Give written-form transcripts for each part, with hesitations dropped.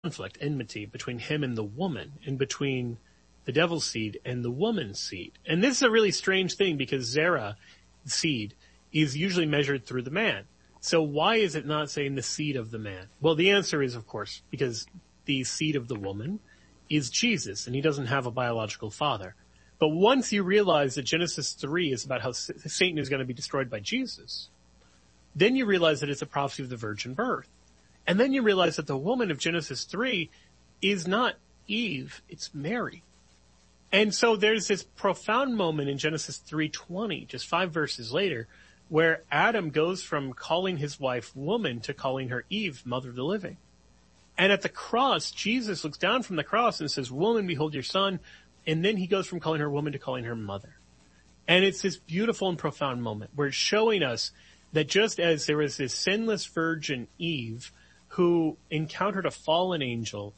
conflict, enmity between him and the woman, and between the devil's seed and the woman's seed. And this is a really strange thing because Zerah, seed, is usually measured through the man. So why is it not saying the seed of the man? Well, the answer is, of course, because the seed of the woman is Jesus, and he doesn't have a biological father. But once you realize that Genesis 3 is about how Satan is going to be destroyed by Jesus, then you realize that it's a prophecy of the virgin birth. And then you realize that the woman of Genesis 3 is not Eve, it's Mary. And so there's this profound moment in Genesis 3:20, just 5 verses later, where Adam goes from calling his wife woman to calling her Eve, mother of the living. And at the cross, Jesus looks down from the cross and says, "Woman, behold your son." And then he goes from calling her woman to calling her mother. And it's this beautiful and profound moment where it's showing us that just as there was this sinless virgin Eve who encountered a fallen angel,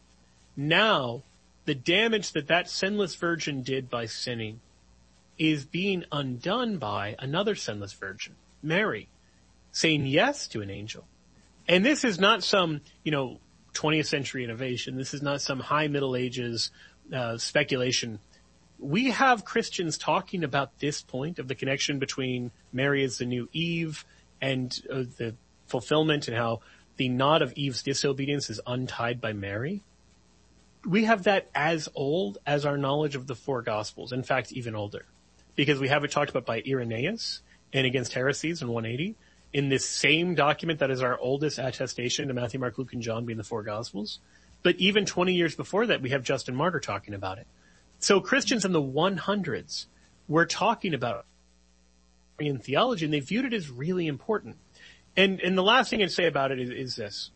now the damage that that sinless virgin did by sinning is being undone by another sinless virgin, Mary, saying yes to an angel. And this is not some, 20th century innovation. This is not some high Middle Ages speculation. We have Christians talking about this point of the connection between Mary as the new Eve and the fulfillment, and how the knot of Eve's disobedience is untied by Mary. We have that as old as our knowledge of the 4 Gospels. In fact, even older. Because we have it talked about by Irenaeus and Against Heresies in 180. In this same document that is our oldest attestation to Matthew, Mark, Luke, and John being the 4 Gospels. But even 20 years before that, we have Justin Martyr talking about it. So Christians in the 100s were talking about in theology, and they viewed it as really important. And the last thing I'd say about it is this.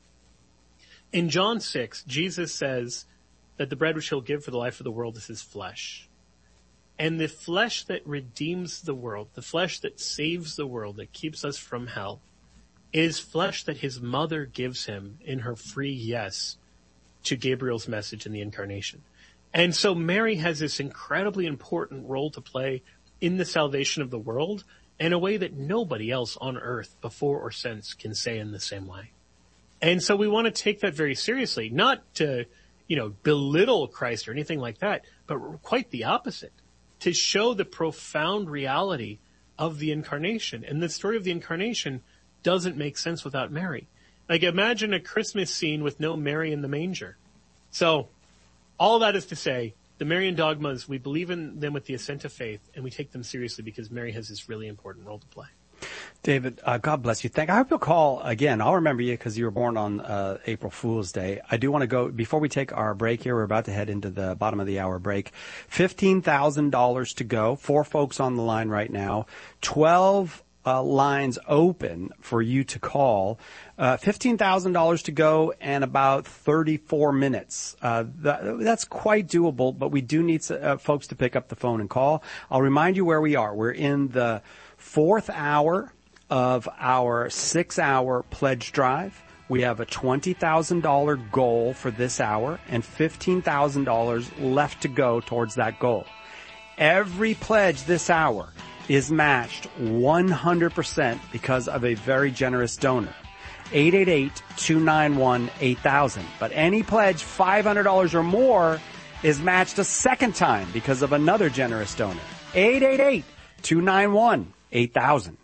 In John 6, Jesus says that the bread which he'll give for the life of the world is his flesh. And the flesh that redeems the world, the flesh that saves the world, that keeps us from hell, is flesh that his mother gives him in her free yes to Gabriel's message in the incarnation. And so Mary has this incredibly important role to play in the salvation of the world in a way that nobody else on earth before or since can say in the same way. And so we want to take that very seriously, not to, belittle Christ or anything like that, but quite the opposite, to show the profound reality of the incarnation. And the story of the incarnation doesn't make sense without Mary. Like, imagine a Christmas scene with no Mary in the manger. So all that is to say, the Marian dogmas, we believe in them with the assent of faith, and we take them seriously because Mary has this really important role to play. David, God bless you. I hope you'll call again. I'll remember you because you were born on April Fool's Day. I do want to go, before we take our break here, we're about to head into the bottom of the hour break. $15,000 to go. 4 folks on the line right now. 12 lines open for you to call. $15,000 to go and about 34 minutes. That's quite doable, but we do need folks to pick up the phone and call. I'll remind you where we are. We're in the 4th hour of our 6-hour pledge drive. We have a $20,000 goal for this hour and $15,000 left to go towards that goal. Every pledge this hour is matched 100% because of a very generous donor. 888-291-8000. But any pledge $500 or more is matched a second time because of another generous donor. 888-291-8000.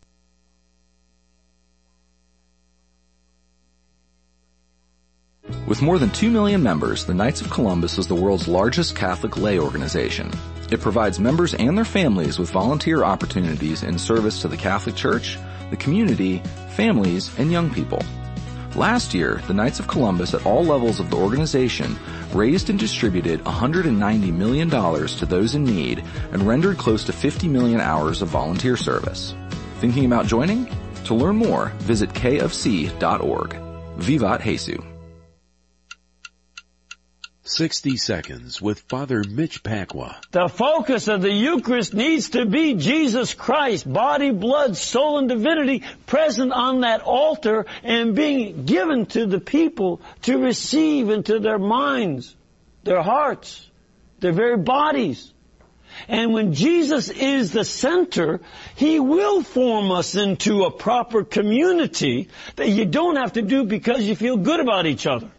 With more than 2 million members, the Knights of Columbus is the world's largest Catholic lay organization. It provides members and their families with volunteer opportunities in service to the Catholic Church, the community, families, and young people. Last year, the Knights of Columbus at all levels of the organization raised and distributed $190 million to those in need and rendered close to 50 million hours of volunteer service. Thinking about joining? To learn more, visit kfc.org. Vivat Jesus. 60 Seconds with Father Mitch Pacwa. The focus of the Eucharist needs to be Jesus Christ, body, blood, soul, and divinity present on that altar and being given to the people to receive into their minds, their hearts, their very bodies. And when Jesus is the center, He will form us into a proper community that you don't have to do because you feel good about each other.